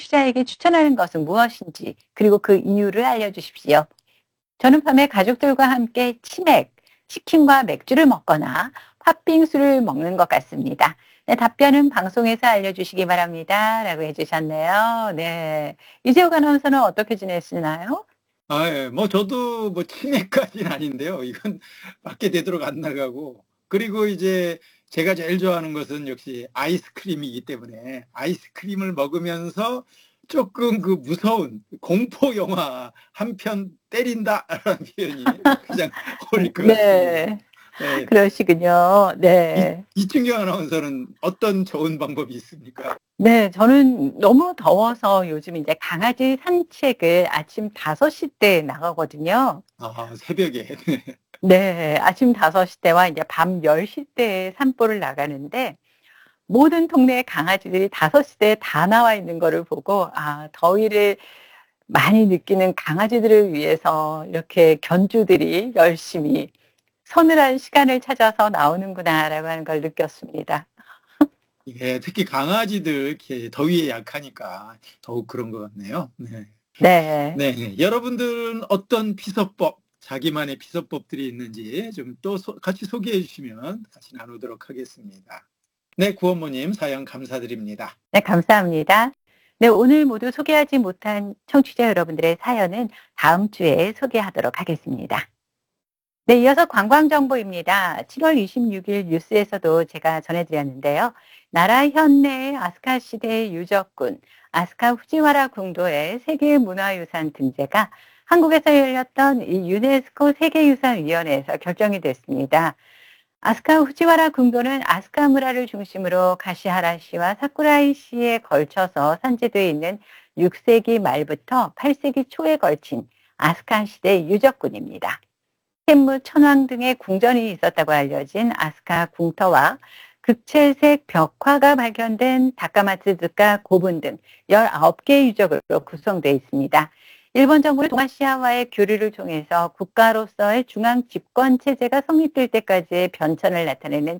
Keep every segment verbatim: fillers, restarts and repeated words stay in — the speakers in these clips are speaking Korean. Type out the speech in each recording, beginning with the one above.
청취자에게 추천하는 것은 무엇인지, 그리고 그 이유를 알려주십시오. 저는 밤에 가족들과 함께 치맥, 치킨과 맥주를 먹거나 팥빙수를 먹는 것 같습니다. 네, 답변은 방송에서 알려주시기 바랍니다. 라고 해주셨네요. 네. 이재욱 아나운서는 어떻게 지내시나요? 아, 예. 뭐 저도 뭐 치매까지는 아닌데요. 이건 밖에 되도록 안 나가고. 그리고 이제 제가 제일 좋아하는 것은 역시 아이스크림이기 때문에 아이스크림을 먹으면서 조금 그 무서운 공포 영화 한 편 때린다라는 표현이 가장 어울릴 것 같습니다. 네. 예. 그러시군요. 이 네. 이춘경 아나운서는 어떤 좋은 방법이 있습니까? 네. 저는 너무 더워서 요즘 이제 강아지 산책을 아침 다섯 시 때 나가거든요. 아, 새벽에. 네. 네. 아침 다섯 시 때와 이제 밤 열 시 때에 산보를 나가는데 모든 동네 강아지들이 다섯 시 때에 다 나와 있는 거를 보고 '아 더위를 많이 느끼는 강아지들을 위해서 이렇게 견주들이 열심히 서늘한 시간을 찾아서 나오는구나.'라고 하는 걸 느꼈습니다. 예, 특히 강아지들 이렇게 더위에 약하니까 더욱 그런 것 같네요. 네. 네. 네. 여러분들은 어떤 피서법, 자기만의 피서법들이 있는지 좀 또 같이 소개해 주시면 같이 나누도록 하겠습니다. 네, 구원모님 사연 감사드립니다. 네, 감사합니다. 네, 오늘 모두 소개하지 못한 청취자 여러분들의 사연은 다음 주에 소개하도록 하겠습니다. 네, 이어서 관광 정보입니다. 칠월 이십육일 뉴스에서도 제가 전해드렸는데요. 나라 현내 아스카 시대 유적군, 아스카 후지와라 궁도의 세계문화유산 등재가 한국에서 열렸던 이 유네스코 세계유산위원회에서 결정이 됐습니다. 아스카 후지와라 궁도는 아스카 무라를 중심으로 가시하라시와 사쿠라이시에 걸쳐서 산재되어 있는 육 세기 말부터 팔 세기 초에 걸친 아스카 시대 유적군입니다. 샘무, 천왕 등의 궁전이 있었다고 알려진 아스카 궁터와 극채색 벽화가 발견된 다카마츠즈카 고분 등 열아홉 개 유적으로 구성되어 있습니다. 일본 정부는 동아시아와의 교류를 통해서 국가로서의 중앙 집권 체제가 성립될 때까지의 변천을 나타내는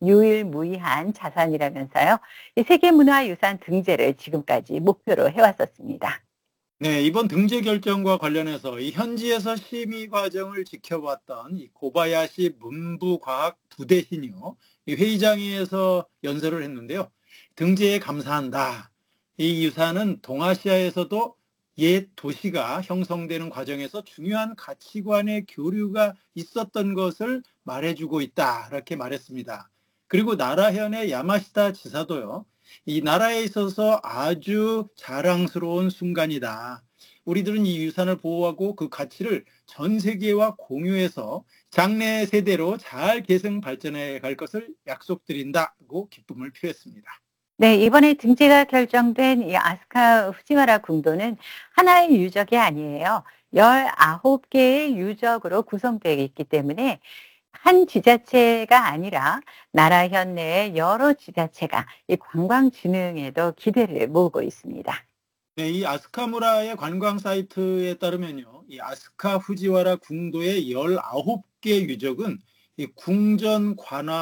유일무이한 자산이라면서요. 이 세계문화유산 등재를 지금까지 목표로 해왔었습니다. 네, 이번 등재 결정과 관련해서 이 현지에서 심의 과정을 지켜봤던 이 고바야시 문부과학 부대신이요. 이 회의장에서 연설을 했는데요. 등재에 감사한다. 이 유산은 동아시아에서도 옛 도시가 형성되는 과정에서 중요한 가치관의 교류가 있었던 것을 말해주고 있다. 이렇게 말했습니다. 그리고 나라현의 야마시타 지사도요. 이 나라에 있어서 아주 자랑스러운 순간이다. 우리들은 이 유산을 보호하고 그 가치를 전 세계와 공유해서 장래 세대로 잘 계승 발전해 갈 것을 약속드린다고 기쁨을 표했습니다. 네, 이번에 등재가 결정된 이 아스카 후지와라 궁도는 하나의 유적이 아니에요. 열아홉 개의 유적으로 구성되어 있기 때문에 한 지자체가 아니라 나라 현내의 여러 지자체가 이 관광 진흥에도 기대를 모으고 있습니다. 네, 이 아스카무라의 관광 사이트에 따르면요. 이 아스카 후지와라 궁도의 열아홉 개 유적은 이 궁전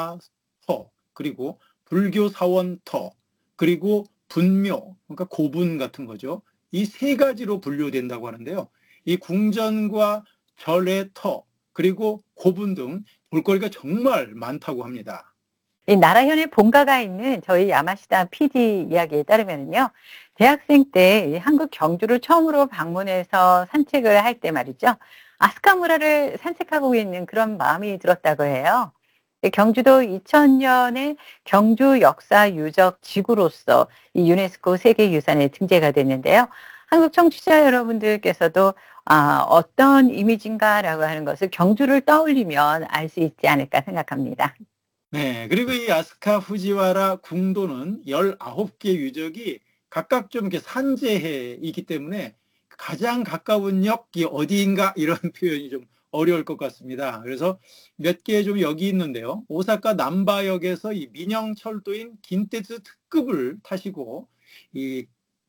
관아터, 그리고 불교 사원터, 그리고 분묘, 그러니까 고분 같은 거죠. 이 세 가지로 분류된다고 하는데요. 이 궁전과 절의 터, 그리고 고분 등 볼거리가 정말 많다고 합니다. 이 나라현의 본가가 있는 저희 야마시다 피디 이야기에 따르면요. 대학생 때 한국 경주를 처음으로 방문해서 산책을 할 때 말이죠. 아스카무라를 산책하고 있는 그런 마음이 들었다고 해요. 이 경주도 이천 년에 경주 역사 유적 지구로서 이 유네스코 세계유산에 등재가 됐는데요. 한국 청취자 여러분들께서도 아, 어떤 이미지인가라고 하는 것을 경주를 떠올리면 알 수 있지 않을까 생각합니다. 네, 그리고 이 아스카 후지와라 궁도는 열아홉 개 유적이 각각 좀 이렇게 산재해이기 때문에 가장 가까운 역이 어디인가 이런 표현이 좀 어려울 것 같습니다. 그래서 몇 개 좀 역이 있는데요. 오사카 남바역에서 이 민영철도인 긴테츠 특급을 타시고 이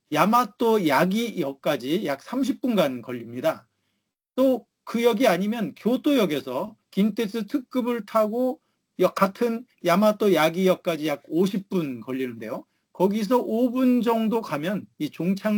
야마토 야기역까지 약 삼십 분간 걸립니다. 또 그 역이 아니면 교토역에서 긴테스 특급을 타고 역 같은 야마토 야기역까지 약 오십 분 걸리는데요. 거기서 오 분 정도 가면 이 종착